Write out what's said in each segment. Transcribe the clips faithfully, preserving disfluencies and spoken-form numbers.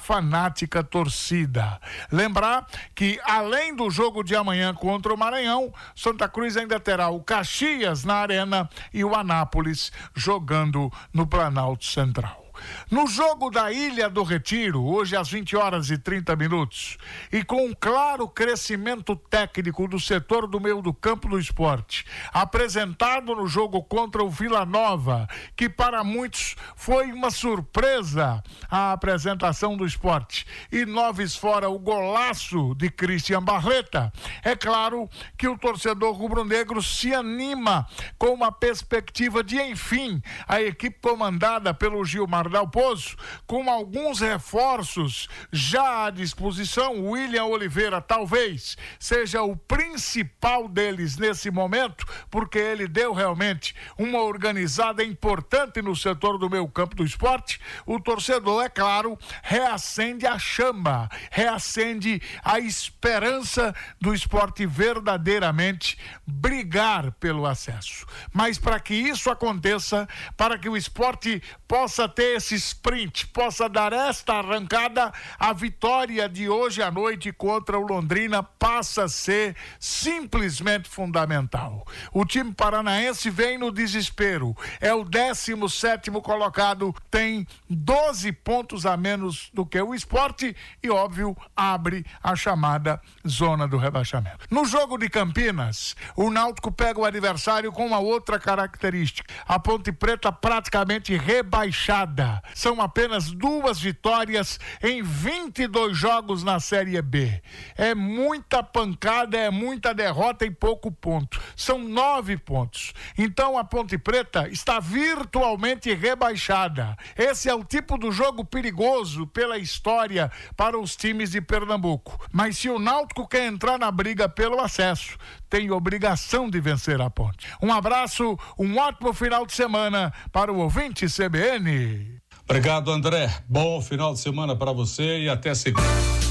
fanática torcida. Lembrar que, além do jogo de amanhã contra o Maranhão, Santa Cruz ainda terá o Caxias na Arena e o Anápolis jogando no Planalto Central. No jogo da Ilha do Retiro, hoje às vinte horas e trinta minutos, e com um claro crescimento técnico do setor do meio do campo do esporte, apresentado no jogo contra o Vila Nova, que para muitos foi uma surpresa a apresentação do esporte, e noves fora o golaço de Christian Barleta, é claro que o torcedor rubro-negro se anima com uma perspectiva de, enfim, a equipe comandada pelo Gilmar Dalpozo, com alguns reforços já à disposição. O William Oliveira talvez seja o principal deles nesse momento, porque ele deu realmente uma organizada importante no setor do meio campo do esporte. O torcedor, é claro, reacende a chama, reacende a esperança do esporte verdadeiramente brigar pelo acesso. Mas para que isso aconteça, para que o esporte possa ter esse sprint, possa dar esta arrancada, a vitória de hoje à noite contra o Londrina passa a ser simplesmente fundamental. O time paranaense vem no desespero, é o décimo sétimo colocado, tem doze pontos a menos do que o Sport e, óbvio, abre a chamada zona do rebaixamento. No jogo de Campinas, o Náutico pega o adversário com uma outra característica, a Ponte Preta praticamente rebaixada. São apenas duas vitórias em vinte e dois jogos na Série B. É muita pancada, é muita derrota e pouco ponto. São nove pontos. Então a Ponte Preta está virtualmente rebaixada. Esse é o tipo do jogo perigoso pela história para os times de Pernambuco. Mas se o Náutico quer entrar na briga pelo acesso, tem obrigação de vencer a Ponte. Um abraço, um ótimo final de semana para o ouvinte C B N. Obrigado, André. Bom final de semana para você e até segunda.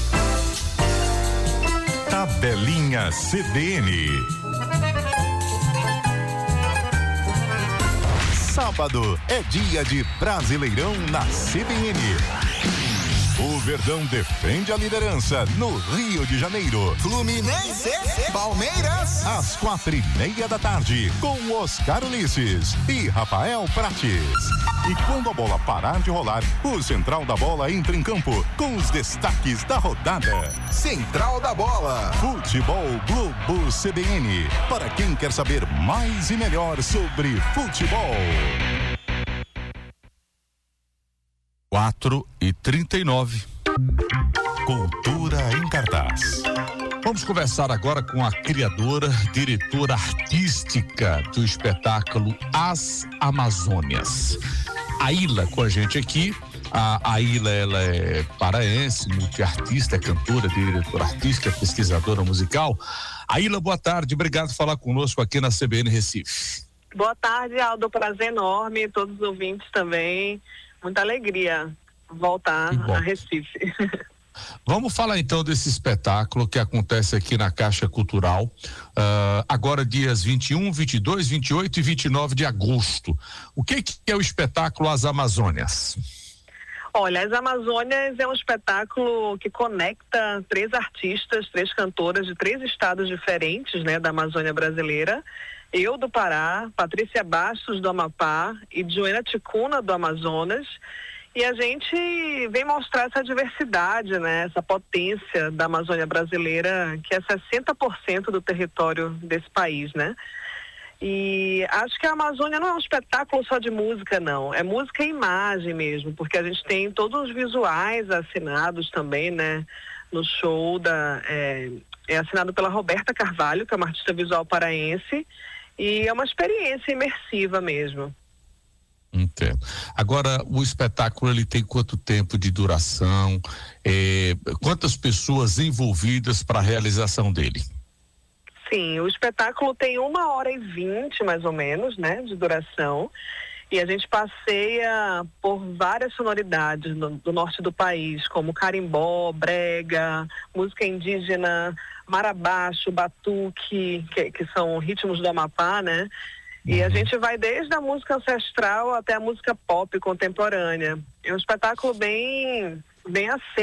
Tabelinha C B N. Sábado é dia de Brasileirão na C B N. O Verdão defende a liderança no Rio de Janeiro. Fluminense, Palmeiras, às quatro e meia da tarde, com Oscar Ulisses e Rafael Prates. E quando a bola parar de rolar, o Central da Bola entra em campo com os destaques da rodada. Central da Bola. Futebol Globo C B N. Para quem quer saber mais e melhor sobre futebol. quatro e trinta e nove. Cultura em cartaz. Vamos conversar agora com a criadora, diretora artística do espetáculo As Amazônias. A Ila com a gente aqui. A, a Ila, ela é paraense, multiartista, é cantora, diretora artística, pesquisadora musical. A Ila, boa tarde, obrigado por falar conosco aqui na C B N Recife. Boa tarde, Aldo, prazer enorme, todos os ouvintes também. Muita alegria voltar a Recife. Vamos falar então desse espetáculo que acontece aqui na Caixa Cultural, uh, agora dias vinte e um, vinte e dois, vinte e oito e vinte e nove de agosto. O que, que é o espetáculo As Amazônias? Olha, As Amazônias é um espetáculo que conecta três artistas, três cantoras de três estados diferentes, né, da Amazônia brasileira. Eu do Pará, Patrícia Bastos do Amapá e Joana Ticuna do Amazonas. E a gente vem mostrar essa diversidade, né, essa potência da Amazônia brasileira, que é sessenta por cento do território desse país, né? E acho que a Amazônia não é um espetáculo só de música, não. É música e imagem mesmo, porque a gente tem todos os visuais assinados também, né? No show da... É, é assinado pela Roberta Carvalho, que é uma artista visual paraense, e é uma experiência imersiva mesmo. Entendo. Agora, o espetáculo, ele tem quanto tempo de duração? É, quantas pessoas envolvidas para a realização dele? Sim, o espetáculo tem uma hora e vinte, mais ou menos, né, de duração. E a gente passeia por várias sonoridades do, do norte do país, como carimbó, brega, música indígena, marabaixo, batuque, que, que são ritmos do Amapá, né? E a gente vai desde a música ancestral até a música pop contemporânea. É um espetáculo bem, bem aceito